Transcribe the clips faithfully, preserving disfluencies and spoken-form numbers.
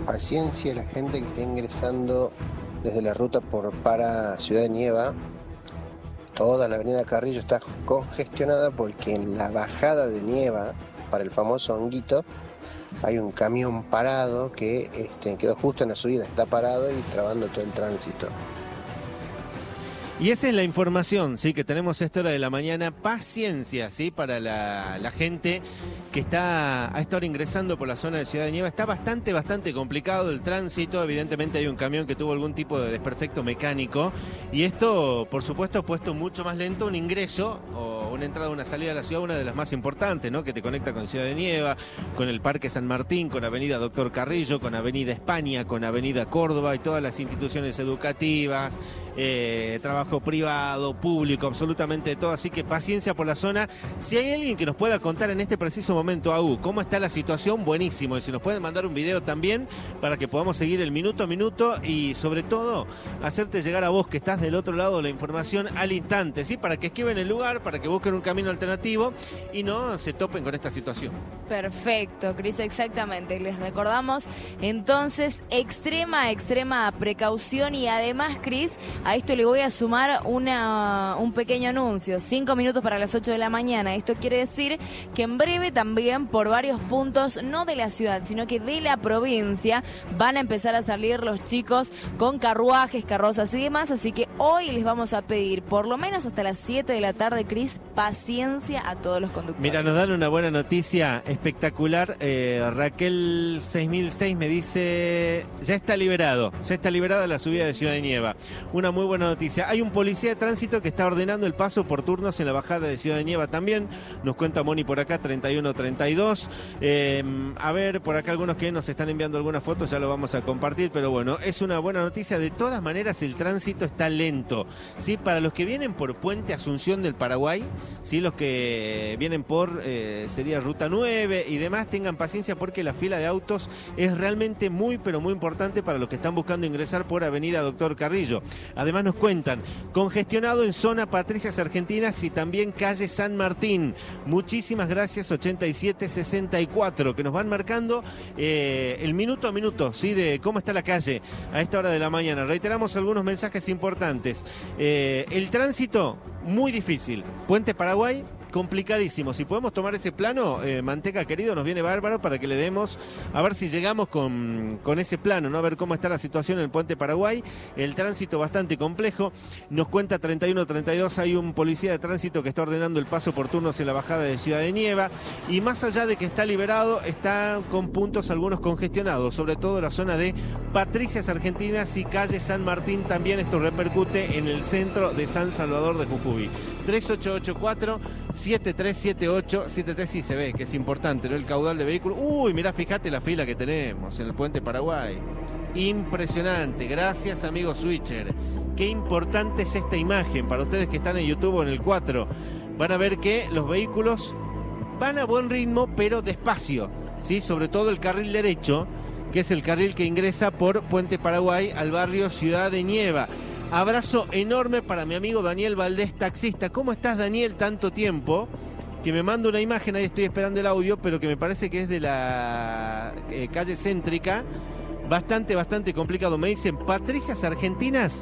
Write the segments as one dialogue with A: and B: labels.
A: paciencia a la gente que está ingresando desde la ruta por para Ciudad de Nieva. Toda la avenida Carrillo está congestionada porque en la bajada de Nieva, para el famoso honguito, hay un camión parado que este, quedó justo en la subida, está parado y trabando todo el tránsito.
B: Y esa es la información, ¿sí? Que tenemos a esta hora de la mañana. Paciencia, ¿sí? Para la, la gente que está a esta hora ingresando por la zona de Ciudad de Nieva. Está bastante, bastante complicado el tránsito. Evidentemente hay un camión que tuvo algún tipo de desperfecto mecánico. Y esto, por supuesto, ha puesto mucho más lento un ingreso o una entrada o una salida a la ciudad, una de las más importantes, ¿no? Que te conecta con Ciudad de Nieva, con el Parque San Martín, con Avenida Doctor Carrillo, con Avenida España, con Avenida Córdoba y todas las instituciones educativas, eh, trabajo privado, público, absolutamente todo. Así que paciencia por la zona. Si hay alguien que nos pueda contar en este preciso momento, Agu, cómo está la situación, buenísimo. Y si nos pueden mandar un video también para que podamos seguir el minuto a minuto y sobre todo hacerte llegar a vos que estás del otro lado la información al instante, ¿sí? Para que esquiven el lugar, para que busquen un camino alternativo y no se topen con esta situación.
C: Perfecto, Cris, exactamente. Les recordamos entonces extrema, extrema precaución y además, Cris, a esto le voy a sumar una, un pequeño anuncio. Cinco minutos para las ocho de la mañana. Esto quiere decir que en breve también por varios puntos, no de la ciudad, sino que de la provincia, van a empezar a salir los chicos con carruajes, carrozas y demás. Así que hoy les vamos a pedir, por lo menos hasta las siete de la tarde, Cris, paciencia a todos los conductores.
B: Mira, nos dan una buena noticia espectacular. Eh, Raquel seis mil seis me dice, ya está liberado, ya está liberada la subida de Ciudad de Nieva. Una muy buena noticia. Hay un policía de tránsito que está ordenando el paso por turnos en la bajada de Ciudad de Nieva también. Nos cuenta Moni por acá, treinta y uno treinta y dos. Eh, a ver, por acá algunos que nos están enviando algunas fotos, ya lo vamos a compartir, pero bueno, es una buena noticia. De todas maneras, el tránsito está lento, ¿sí? Para los que vienen por Puente Asunción del Paraguay, ¿sí? Los que vienen por, eh, sería Ruta nueve y demás, tengan paciencia porque la fila de autos es realmente muy, pero muy importante para los que están buscando ingresar por Avenida Doctor Carrillo. Además nos cuentan, congestionado en zona Patricias Argentinas y también calle San Martín. Muchísimas gracias, ochenta y siete sesenta y cuatro, que nos van marcando eh, el minuto a minuto, ¿sí? De cómo está la calle a esta hora de la mañana. Reiteramos algunos mensajes importantes. Eh, el tránsito, muy difícil. Puente Paraguay, complicadísimo. Si podemos tomar ese plano, eh, Manteca querido, nos viene bárbaro para que le demos, a ver si llegamos con, con ese plano, ¿no? A ver cómo está la situación en el Puente Paraguay. El tránsito bastante complejo. Nos cuenta treinta y uno treinta y dos, hay un policía de tránsito que está ordenando el paso por turnos en la bajada de Ciudad de Nieva. Y más allá de que está liberado, está con puntos algunos congestionados, sobre todo la zona de Patricias Argentinas y calle San Martín. También esto repercute en el centro de San Salvador de Jujuy. tres ocho ocho cuatro siete tres siete ocho siete tres, sí se ve que es importante, ¿no? El caudal de vehículos. Uy, mirá, fíjate la fila que tenemos en el Puente Paraguay. Impresionante. Gracias, amigo Switcher. Qué importante es esta imagen para ustedes que están en YouTube o en el cuatro. Van a ver que los vehículos van a buen ritmo, pero despacio, ¿sí? Sobre todo el carril derecho, que es el carril que ingresa por Puente Paraguay al barrio Ciudad de Nieva. Abrazo enorme para mi amigo Daniel Valdés, taxista. ¿Cómo estás, Daniel? Tanto tiempo. Que me manda una imagen, ahí estoy esperando el audio, pero que me parece que es de la eh, calle céntrica. Bastante, bastante complicado. Me dicen, Patricias Argentinas,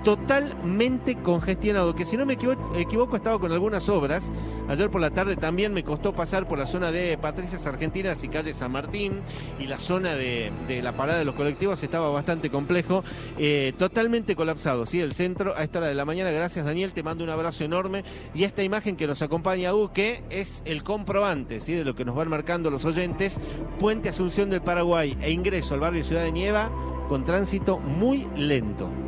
B: totalmente congestionado, que si no me equivoco, equivoco estaba con algunas obras. Ayer por la tarde también me costó pasar por la zona de Patricias Argentinas y calle San Martín, y la zona de, de la parada de los colectivos estaba bastante complejo, eh, totalmente colapsado, ¿sí? El centro a esta hora de la mañana. Gracias, Daniel, te mando un abrazo enorme, y esta imagen que nos acompaña, U, que es el comprobante, ¿sí? De lo que nos van marcando los oyentes. Puente Asunción del Paraguay e ingreso al barrio Ciudad de Nieva con tránsito muy lento.